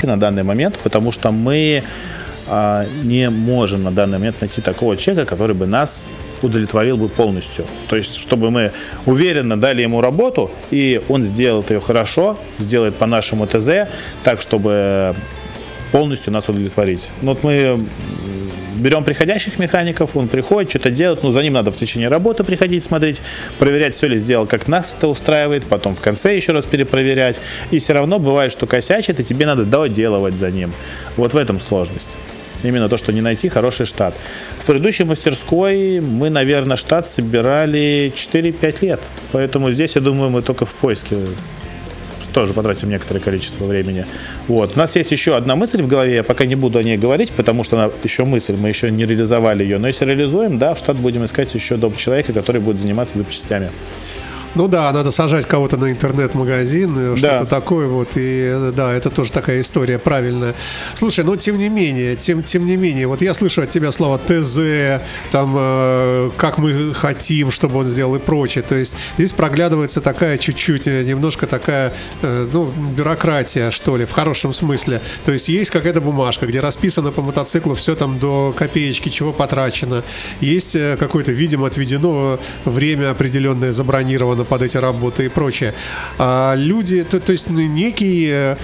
ошибкой на данный момент, потому что мы не можем на данный момент найти такого человека, который бы нас удовлетворил бы полностью. То есть, чтобы мы уверенно дали ему работу, и он сделает ее хорошо, сделает по нашему ТЗ, так, чтобы полностью нас удовлетворить. Ну, вот мы берем приходящих механиков, он приходит, что-то делает, за ним надо в течение работы приходить, смотреть, проверять, все ли сделал, как нас это устраивает, потом в конце еще раз перепроверять. И все равно бывает, что косячит, и тебе надо доделывать за ним. Вот в этом сложность. Именно то, что не найти хороший штат. В предыдущей мастерской мы, наверное, штат собирали 4-5 лет. Поэтому здесь, я думаю, мы только в поиске тоже потратим некоторое количество времени. Вот. У нас есть еще одна мысль в голове, я пока не буду о ней говорить, потому что она еще мысль, мы еще не реализовали ее. Но если реализуем, да, в штат будем искать еще доп. Человека, который будет заниматься запчастями. Ну да, надо сажать кого-то на интернет-магазин, что-то такое вот, и да, это тоже такая история правильная. Слушай, но тем не менее, вот я слышу от тебя слова ТЗ, там, как мы хотим, чтобы он сделал и прочее, то есть здесь проглядывается такая чуть-чуть, немножко такая, бюрократия, что ли, в хорошем смысле, то есть есть какая-то бумажка, где расписано по мотоциклу все там до копеечки, чего потрачено, есть какое-то, видимо, отведено время определенное, забронировано под эти работы и прочее. А люди, то есть некое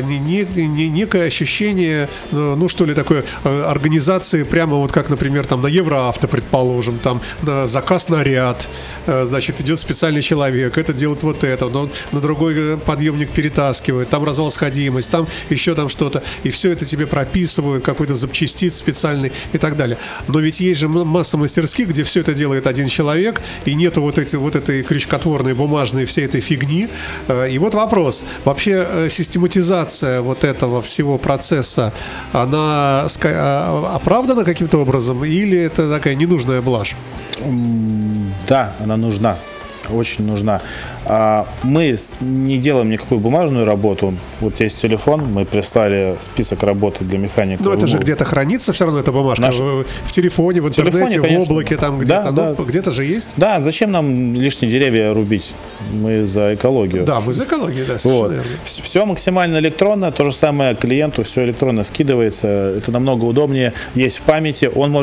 ощущение, что ли, такое организации, прямо вот как, например, там на Евроавто, предположим, там на заказ наряд, значит, идет специальный человек, это делает вот это, но на другой подъемник перетаскивает, там развал-сходимость, там еще там что-то, и все это тебе прописывают, какой-то запчастиц специальный и так далее. Но ведь есть же масса мастерских, где все это делает один человек, и нету вот этой крючкотворной бумажной всей этой фигни. И вот вопрос. Вообще систематизация вот этого всего процесса, она оправдана каким-то образом или это такая ненужная блажь? Да, она нужна. Очень нужна. Мы не делаем никакую бумажную работу. Вот есть телефон, мы прислали список работы для механика. Но это же где-то хранится все равно эта бумажка. В телефоне, в интернете, в облаке, там где-то. Да. Где-то же есть. Да, зачем нам лишние деревья рубить? Мы за экологию. Да, мы за экологию, да, совершенно верно. Все максимально электронно, то же самое клиенту, все электронно скидывается. Это намного удобнее. Есть в памяти, он может